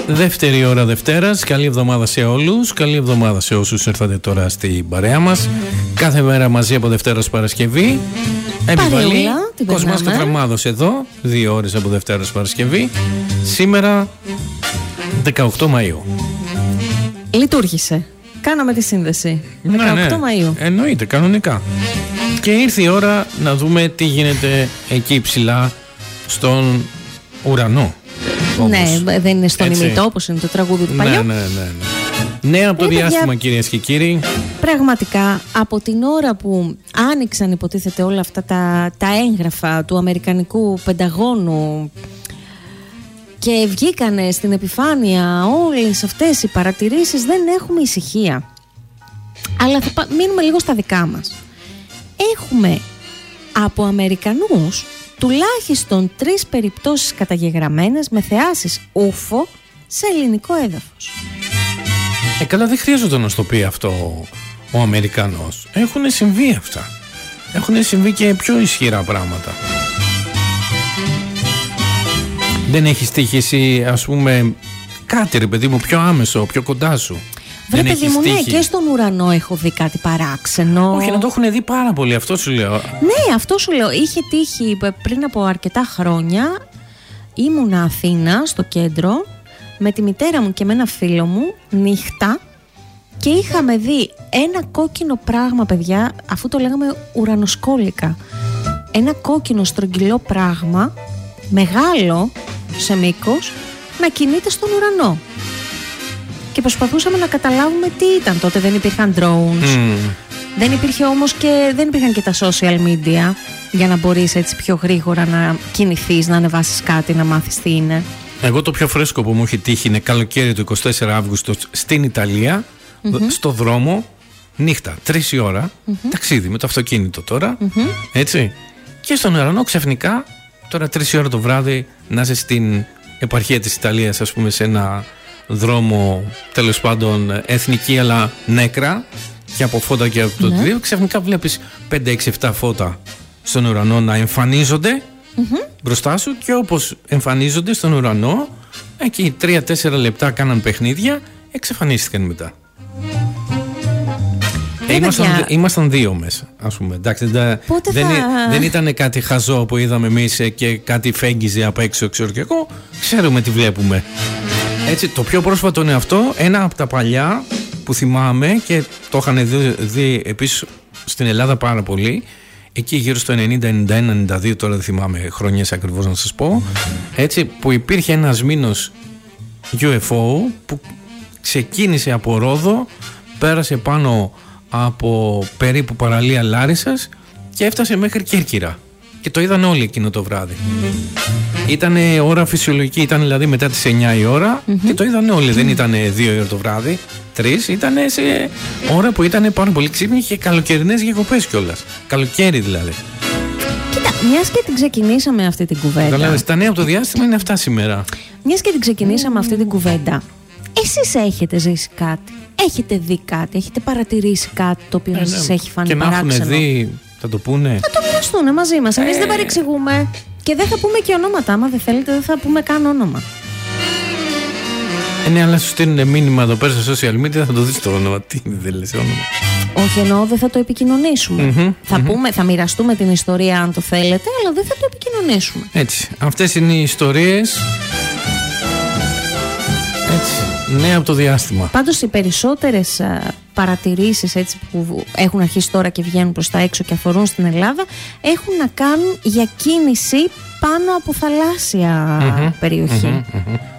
Δεύτερη ώρα Δευτέρας. Καλή εβδομάδα σε όλους. Καλή εβδομάδα σε όσους ήρθατε τώρα στην παρέα μας. Κάθε μέρα μαζί από Δευτέρα ως Παρασκευή. Επιβαλή. Κοσμάς Κατραμάδος εδώ. 2 ώρες από Δευτέρα ως Παρασκευή. Σήμερα 18 Μαΐου. Λειτουργήσε. Κάναμε τη σύνδεση. 18 Μαΐου. Εννοείται, κανονικά. Και ήρθε η ώρα να δούμε τι γίνεται εκεί ψηλά στον ουρανό. Ναι, δεν είναι στον ημιτό όπως είναι το τραγούδι του παλιού. Ναι, από το διάστημα, κυρίες και κύριοι. Πραγματικά, από την ώρα που άνοιξαν υποτίθεται όλα αυτά τα έγγραφα του Αμερικανικού Πενταγώνου και βγήκανε στην επιφάνεια όλες αυτές οι παρατηρήσεις, δεν έχουμε ησυχία. Αλλά θα μείνουμε λίγο στα δικά μας. Έχουμε από Αμερικανούς τουλάχιστον 3 περιπτώσεις καταγεγραμμένες με θεάσεις ούφο σε ελληνικό έδαφος. Καλά, δεν χρειάζεται να στο πει αυτό ο Αμερικανός. Έχουν συμβεί αυτά. Έχουν συμβεί και πιο ισχυρά πράγματα. Δεν έχεις τύχει εσύ, ας πούμε, κάτι ρε παιδί μου πιο άμεσο, πιο κοντά σου? Βρε παιδί μου, ναι, και στον ουρανό έχω δει κάτι παράξενο. Όχι, να το έχουν δει πάρα πολύ, αυτό σου λέω. Ναι, αυτό σου λέω. Είχε τύχει πριν από αρκετά χρόνια. Ήμουνα Αθήνα, στο κέντρο, με τη μητέρα μου και με ένα φίλο μου, νύχτα, και είχαμε δει ένα κόκκινο πράγμα, παιδιά, αφού το λέγαμε ουρανοσκόλικα. Ένα κόκκινο στρογγυλό πράγμα, μεγάλο σε μήκος, να κινείται στον ουρανό. Και προσπαθούσαμε να καταλάβουμε τι ήταν. Τότε δεν υπήρχαν drones. Δεν υπήρχε όμως και δεν υπήρχαν και τα social media για να μπορείς έτσι πιο γρήγορα να κινηθείς, να ανεβάσεις κάτι, να μάθεις τι είναι. Εγώ το πιο φρέσκο που μου έχει τύχει είναι καλοκαίρι του 24 Αύγουστο στην Ιταλία, στο δρόμο, νύχτα, 3 η ώρα, ταξίδι με το αυτοκίνητο τώρα, έτσι. Και στον ουρανό ξαφνικά, τώρα 3 η ώρα το βράδυ, να είσαι στην επαρχία της Ιταλίας, ας πούμε, σε ένα δρόμο τέλος πάντων εθνική αλλά νέκρα και από φώτα και από το δύο, ξαφνικά βλέπεις 5, 6, 7 φώτα στον ουρανό να εμφανίζονται μπροστά σου, και όπως εμφανίζονται στον ουρανό, εκεί 3-4 λεπτά κάναν παιχνίδια, εξαφανίστηκαν μετά. Ήμασταν 2 μέσα, ας πούμε. Εντάξει, δεν ήταν κάτι χαζό που είδαμε εμείς και κάτι φέγγιζε απ' έξω, ξέρω και εγώ. Ξέρουμε τι βλέπουμε. Έτσι, το πιο πρόσφατο είναι αυτό. Ένα από τα παλιά που θυμάμαι και το είχαν δει επίσης στην Ελλάδα πάρα πολύ, εκεί γύρω στο 90, 91, 92, τώρα δεν θυμάμαι χρονιές ακριβώς να σας πω, έτσι, που υπήρχε ένας μήνος UFO που ξεκίνησε από Ρόδο, πέρασε πάνω από περίπου παραλία Λάρισσας και έφτασε μέχρι Κέρκυρα. Και το είδαν όλοι εκείνο το βράδυ. Ήταν ώρα φυσιολογική, ήταν δηλαδή μετά τις 9 η ώρα, και το είδαν όλοι. Δεν ήταν 2 η ώρα το βράδυ, 3, ήταν σε ώρα που ήταν πάρα πολύ ξύπνοι και καλοκαιρινές διακοπές κιόλας. Καλοκαίρι δηλαδή. Κοίτα, μιας και την ξεκινήσαμε αυτή την κουβέντα. Καταλάβες, τα νέα από το διάστημα είναι αυτά σήμερα. Μιας και την ξεκινήσαμε αυτή την κουβέντα, εσείς έχετε ζήσει κάτι? Έχετε δει κάτι? Έχετε παρατηρήσει κάτι το οποίο σας έχει φανεί παράξενο? Και να έχουν δει, θα το πούνε. Θα το μοιραστούν μαζί μας. Εμείς δεν παρεξηγούμε. Και δεν θα πούμε και ονόματα. Άμα δεν θέλετε, δεν θα πούμε καν όνομα. Ναι, αλλά σου στείλουν μήνυμα εδώ πέρα στα social media, θα το δεις το όνομα. Τι δεν λες όνομα? Όχι, εννοώ δεν θα το επικοινωνήσουμε. Θα μοιραστούμε την ιστορία αν το θέλετε, αλλά δεν θα το επικοινωνήσουμε. Έτσι. Αυτές είναι οι ιστορίες. Έτσι. Ναι, από το διάστημα. Πάντως οι περισσότερες παρατηρήσεις, έτσι, που έχουν αρχίσει τώρα και βγαίνουν προς τα έξω και αφορούν στην Ελλάδα, έχουν να κάνουν για κίνηση πάνω από θαλάσσια περιοχή.